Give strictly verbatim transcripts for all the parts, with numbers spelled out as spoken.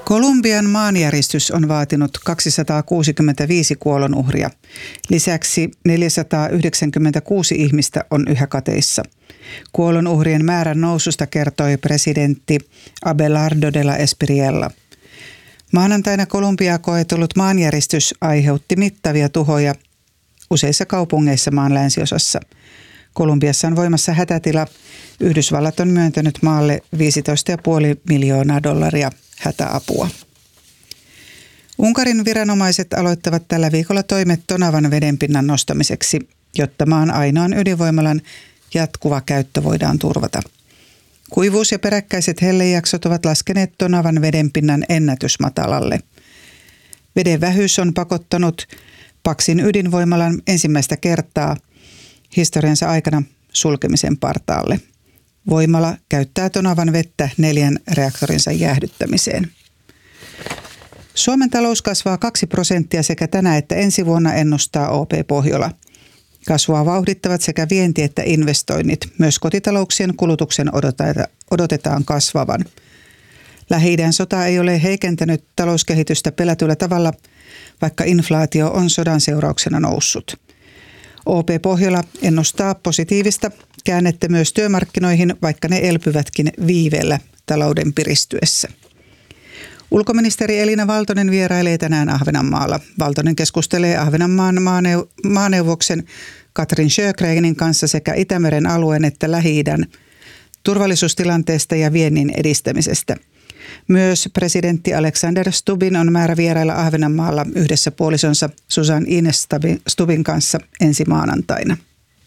Kolumbian maanjäristys on vaatinut kaksisataakuusikymmentäviisi kuolonuhria. Lisäksi neljäsataayhdeksänkymmentäkuusi ihmistä on yhä kateissa. Kuolonuhrien määrän noususta kertoi presidentti Abelardo de la Espriella. Maanantaina Kolumbiaa koetellut maanjäristys aiheutti mittavia tuhoja useissa kaupungeissa maan länsiosassa. Kolumbiassa on voimassa hätätila. Yhdysvallat on myöntänyt maalle viisitoista pilkku viisi miljoonaa dollaria hätäapua. Unkarin viranomaiset aloittavat tällä viikolla toimet Tonavan vedenpinnan nostamiseksi, jotta maan ainoan ydinvoimalan jatkuva käyttö voidaan turvata. Kuivuus ja peräkkäiset hellejaksot ovat laskeneet Tonavan vedenpinnan ennätysmatalalle. Veden vähyys on pakottanut Paksin ydinvoimalan ensimmäistä kertaa historiansa aikana sulkemisen partaalle. Voimala käyttää Tonavan vettä neljän reaktorinsa jäähdyttämiseen. Suomen talous kasvaa kaksi prosenttia sekä tänä että ensi vuonna, ennustaa O P Pohjola. Kasvua vauhdittavat sekä vienti että investoinnit. Myös kotitalouksien kulutuksen odotetaan kasvavan. Lähi-idän sota ei ole heikentänyt talouskehitystä pelätyllä tavalla, vaikka inflaatio on sodan seurauksena noussut. O P Pohjola ennustaa positiivista käännettä myös työmarkkinoihin, vaikka ne elpyvätkin viiveellä talouden piristyessä. Ulkoministeri Elina Valtonen vierailee tänään Ahvenanmaalla. Valtonen keskustelee Ahvenanmaan maaneu- maaneuvoksen Katrin Sjögrenin kanssa sekä Itämeren alueen että Lähi-idän turvallisuustilanteesta ja viennin edistämisestä. Myös presidentti Alexander Stubbin on määrä vierailla Ahvenanmaalla yhdessä puolisonsa Susan Ines Stubbin kanssa ensi maanantaina.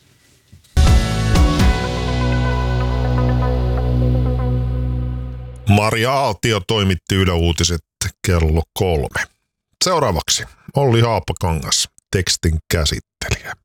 Maria Aaltio toimitti Yle Uutiset kello kolme. Seuraavaksi Olli Haapakangas, tekstin käsittelijä.